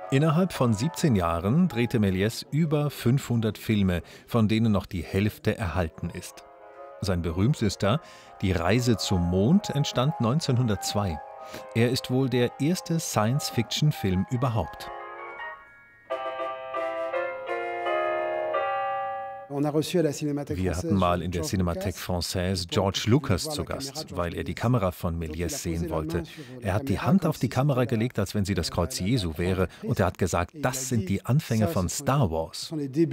Innerhalb von 17 Jahren drehte Méliès über 500 Filme, von denen noch die Hälfte erhalten ist. Sein berühmtester, Die Reise zum Mond, entstand 1902. Er ist wohl der erste Science-Fiction-Film überhaupt. Wir hatten mal in der Cinémathèque Française George Lucas zu Gast, weil er die Kamera von Méliès sehen wollte. Er hat die Hand auf die Kamera gelegt, als wenn sie das Kreuz Jesu wäre, und er hat gesagt, das sind die Anfänge von Star Wars.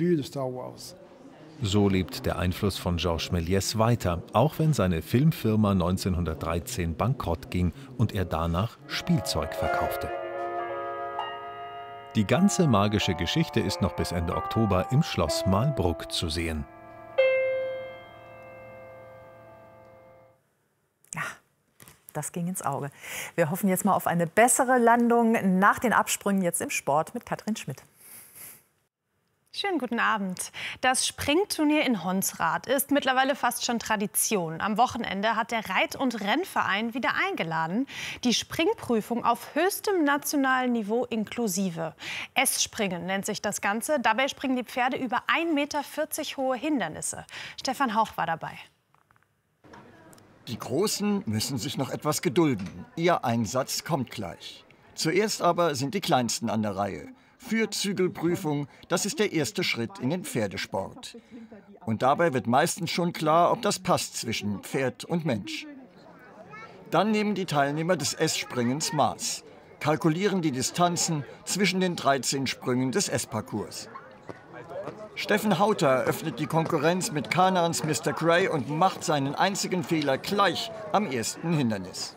So lebt der Einfluss von Georges Méliès weiter, auch wenn seine Filmfirma 1913 bankrott ging und er danach Spielzeug verkaufte. Die ganze magische Geschichte ist noch bis Ende Oktober im Schloss Malbruck zu sehen. Ja, das ging ins Auge. Wir hoffen jetzt mal auf eine bessere Landung nach den Absprüngen jetzt im Sport mit Katrin Schmidt. Schönen guten Abend. Das Springturnier in Honsrad ist mittlerweile fast schon Tradition. Am Wochenende hat der Reit- und Rennverein wieder eingeladen. Die Springprüfung auf höchstem nationalen Niveau inklusive. S-Springen nennt sich das Ganze. Dabei springen die Pferde über 1,40 Meter hohe Hindernisse. Stefan Hauch war dabei. Die Großen müssen sich noch etwas gedulden. Ihr Einsatz kommt gleich. Zuerst aber sind die Kleinsten an der Reihe. Führzügelprüfung, das ist der erste Schritt in den Pferdesport. Und dabei wird meistens schon klar, ob das passt zwischen Pferd und Mensch. Dann nehmen die Teilnehmer des S-Springens Maß, kalkulieren die Distanzen zwischen den 13 Sprüngen des S-Parcours. Steffen Hauter eröffnet die Konkurrenz mit Kanaans Mr. Gray und macht seinen einzigen Fehler gleich am ersten Hindernis.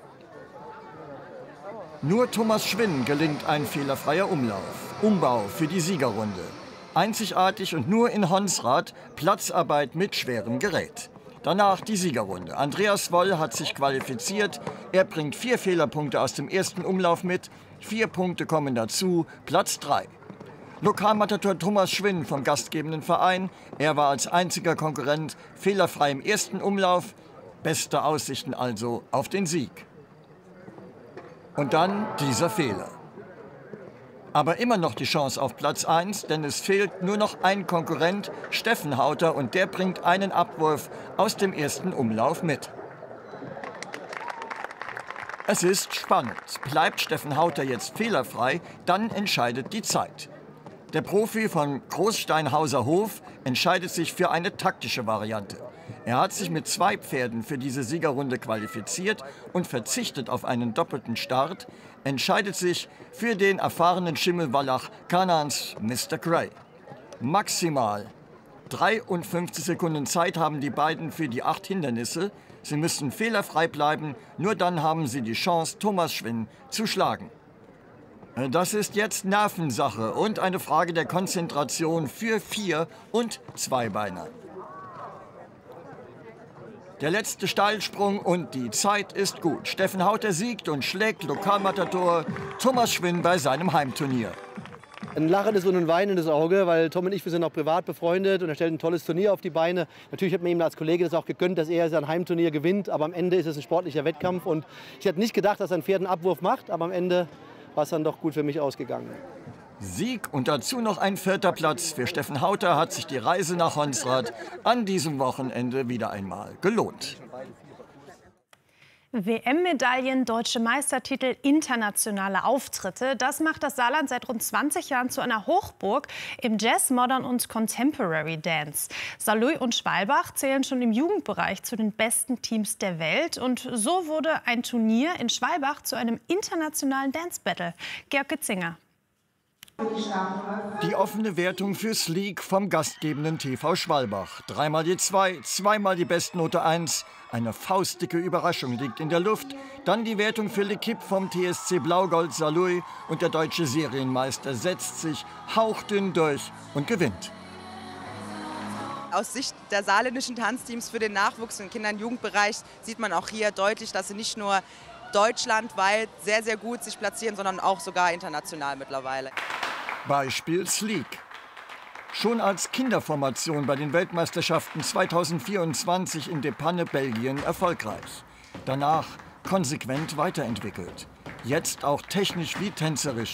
Nur Thomas Schwinn gelingt ein fehlerfreier Umbau für die Siegerrunde. Einzigartig und nur in Honsrad, Platzarbeit mit schwerem Gerät. Danach die Siegerrunde. Andreas Woll hat sich qualifiziert. Er bringt 4 Fehlerpunkte aus dem ersten Umlauf mit. 4 Punkte kommen dazu, Platz 3. Lokalmatador Thomas Schwinn vom gastgebenden Verein. Er war als einziger Konkurrent fehlerfrei im ersten Umlauf. Beste Aussichten also auf den Sieg. Und dann dieser Fehler. Aber immer noch die Chance auf Platz 1, denn es fehlt nur noch ein Konkurrent, Steffen Hauter, und der bringt einen Abwurf aus dem ersten Umlauf mit. Es ist spannend. Bleibt Steffen Hauter jetzt fehlerfrei, dann entscheidet die Zeit. Der Profi von Großsteinhauser Hof entscheidet sich für eine taktische Variante. Er hat sich mit 2 Pferden für diese Siegerrunde qualifiziert und verzichtet auf einen doppelten Start, entscheidet sich für den erfahrenen Schimmelwallach Kanaans Mr. Gray. Maximal 53 Sekunden Zeit haben die beiden für die 8 Hindernisse. Sie müssen fehlerfrei bleiben, nur dann haben sie die Chance, Thomas Schwinn zu schlagen. Das ist jetzt Nervensache und eine Frage der Konzentration für 4- und Zweibeiner. Der letzte Steilsprung und die Zeit ist gut. Steffen Hauter siegt und schlägt Lokalmatador Thomas Schwinn bei seinem Heimturnier. Ein lachendes und ein weinendes Auge, weil Tom und ich, wir sind auch privat befreundet und er stellt ein tolles Turnier auf die Beine. Natürlich hat man ihm als Kollege das auch gegönnt, dass er sein Heimturnier gewinnt, aber am Ende ist es ein sportlicher Wettkampf und ich hätte nicht gedacht, dass ein Pferd einen Abwurf macht, aber am Ende war es dann doch gut für mich ausgegangen. Sieg und dazu noch ein 4. Platz. Für Steffen Hauter hat sich die Reise nach Honsrad an diesem Wochenende wieder einmal gelohnt. WM-Medaillen, deutsche Meistertitel, internationale Auftritte. Das macht das Saarland seit rund 20 Jahren zu einer Hochburg im Jazz, Modern und Contemporary Dance. Saarlouis und Schwalbach zählen schon im Jugendbereich zu den besten Teams der Welt. Und so wurde ein Turnier in Schwalbach zu einem internationalen Dance-Battle. Georg Getzinger. Die offene Wertung für Sleek vom gastgebenden TV Schwalbach. 3-mal die 2, 2-mal die Bestnote 1. Eine faustdicke Überraschung liegt in der Luft. Dann die Wertung für L'Equipe vom TSC Blaugold Saarlouis. Und der deutsche Serienmeister setzt sich hauchdünn durch und gewinnt. Aus Sicht der saarländischen Tanzteams für den Nachwuchs- und Kinder- und Jugendbereich sieht man auch hier deutlich, dass sie nicht nur deutschlandweit sehr, sehr gut sich platzieren, sondern auch sogar international mittlerweile. Beispiel Sleek. Schon als Kinderformation bei den Weltmeisterschaften 2024 in Depanne, Belgien, erfolgreich. Danach konsequent weiterentwickelt. Jetzt auch technisch wie tänzerisch